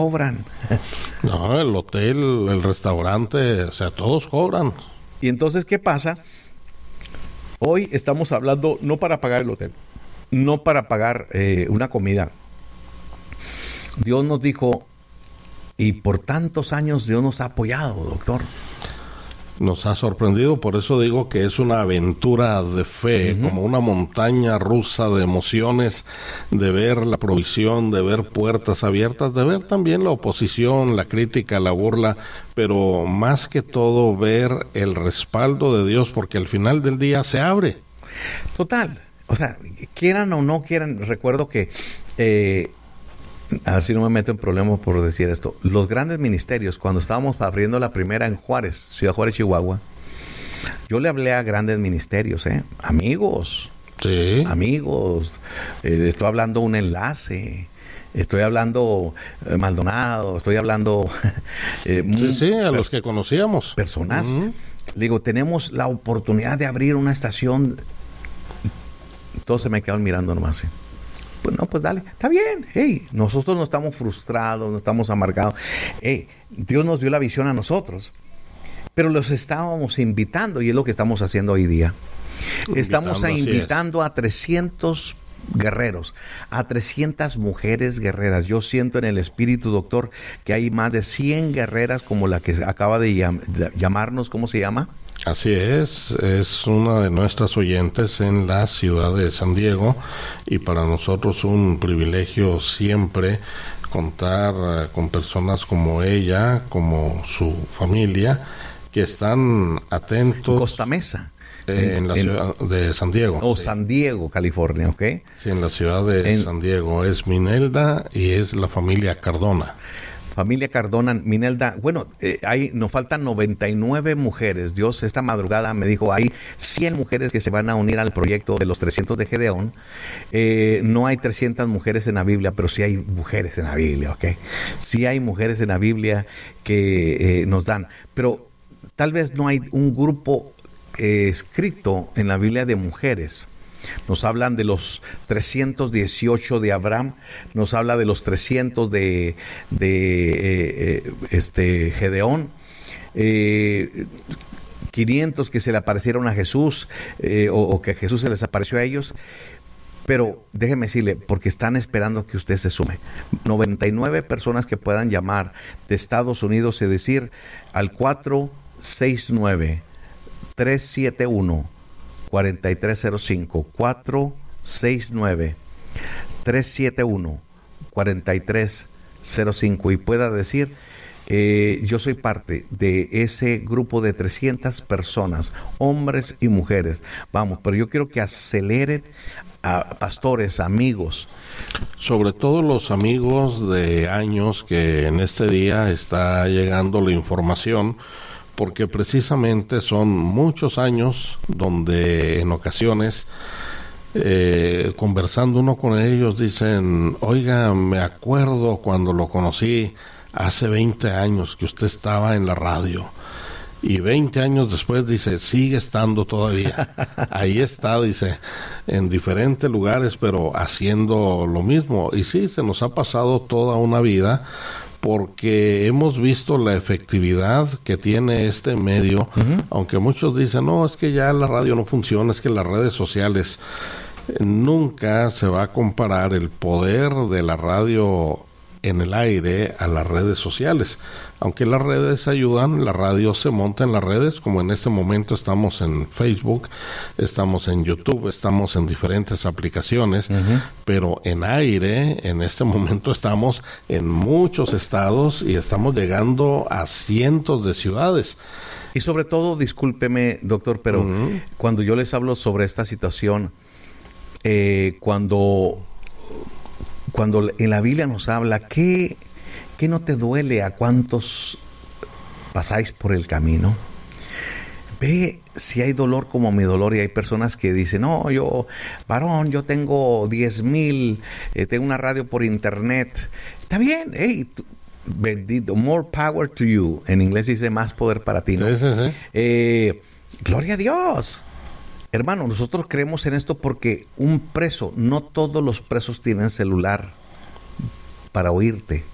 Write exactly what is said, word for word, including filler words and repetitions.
cobran. No, el hotel, el restaurante, o sea, todos cobran. Y entonces, ¿qué pasa? Hoy estamos hablando no para pagar el hotel, no para pagar eh, una comida. Dios nos dijo, y por tantos años Dios nos ha apoyado, doctor. Nos ha sorprendido, por eso digo que es una aventura de fe, uh-huh. como una montaña rusa de emociones, de ver la provisión, de ver puertas abiertas, de ver también la oposición, la crítica, la burla, pero más que todo ver el respaldo de Dios, porque al final del día se abre. Total, o sea, quieran o no quieran, recuerdo que... Eh, a ver si no me meto en problemas por decir esto. Los grandes ministerios, cuando estábamos abriendo la primera en Juárez, Ciudad Juárez, Chihuahua, yo le hablé a grandes ministerios, ¿eh? Amigos, sí. amigos, eh, estoy hablando un enlace, estoy hablando eh, Maldonado, estoy hablando... eh, sí, sí, a los que conocíamos. Personas. Uh-huh. Le digo, tenemos la oportunidad de abrir una estación. Todos se me quedaron mirando nomás, ¿eh? Pues no, pues dale, está bien, hey, nosotros no estamos frustrados, no estamos amargados, hey, Dios nos dio la visión a nosotros, pero los estábamos invitando y es lo que estamos haciendo hoy día. Invitando, estamos a, invitando a trescientos guerreros, a trescientas mujeres guerreras. Yo siento en el espíritu, doctor, que hay más de cien guerreras como la que acaba de, llam- de llamarnos, ¿cómo se llama? Así es, es una de nuestras oyentes en la ciudad de San Diego y para nosotros un privilegio siempre contar con personas como ella, como su familia, que están atentos. Costa Mesa. En, en la en, ciudad de San Diego. Oh, sí. San Diego, California, ¿ok? Sí, en la ciudad de en, San Diego. Es Minelda y es la familia Cardona. Familia Cardona, Minelda, bueno, eh, hay, nos faltan noventa y nueve mujeres. Dios esta madrugada me dijo, hay cien mujeres que se van a unir al proyecto de los trescientos de Gedeón. Eh, no hay trescientas mujeres en la Biblia, pero sí hay mujeres en la Biblia, ¿ok? Sí hay mujeres en la Biblia que eh, nos dan, pero tal vez no hay un grupo eh, escrito en la Biblia de mujeres. Nos hablan de los trescientos dieciocho de Abraham, nos habla de los trescientos de, de eh, eh, este Gedeón, eh, quinientos que se le aparecieron a Jesús eh, o, o que Jesús se les apareció a ellos. Pero déjeme decirle, porque están esperando que usted se sume. noventa y nueve personas que puedan llamar de Estados Unidos y decir al cuatro seis nueve, tres siete uno, cuatro tres cero cinco, cuatro seis nueve, tres siete uno, cuatro tres cero cinco y pueda decir, eh, yo soy parte de ese grupo de trescientas personas, hombres y mujeres. Vamos, pero yo quiero que aceleren a pastores, amigos. Sobre todo los amigos de años que en este día está llegando la información, porque precisamente son muchos años donde en ocasiones eh, conversando uno con ellos dicen, oiga, me acuerdo cuando lo conocí hace veinte años que usted estaba en la radio. Y veinte años después dice, sigue estando todavía. Ahí está, dice, en diferentes lugares, pero haciendo lo mismo. Y sí, se nos ha pasado toda una vida, porque hemos visto la efectividad que tiene este medio, uh-huh. aunque muchos dicen, no, es que ya la radio no funciona, es que las redes sociales, eh, nunca se va a comparar el poder de la radio en el aire a las redes sociales. Aunque las redes ayudan, la radio se monta en las redes, como en este momento estamos en Facebook, estamos en YouTube, estamos en diferentes aplicaciones, uh-huh. pero en aire, en este momento estamos en muchos estados y estamos llegando a cientos de ciudades. Y sobre todo, discúlpeme, doctor, pero uh-huh. cuando yo les hablo sobre esta situación, eh, cuando, cuando en la Biblia nos habla que ¿qué no te duele a cuántos pasáis por el camino? Ve si hay dolor como mi dolor, y hay personas que dicen, no, yo, varón, yo tengo diez mil, eh, tengo una radio por internet. Está bien, hey, tú, bendito, more power to you. En inglés dice más poder para ti, ¿no? Sí, sí, sí. Eh, gloria a Dios. Hermano, nosotros creemos en esto porque un preso, no todos los presos tienen celular para oírte.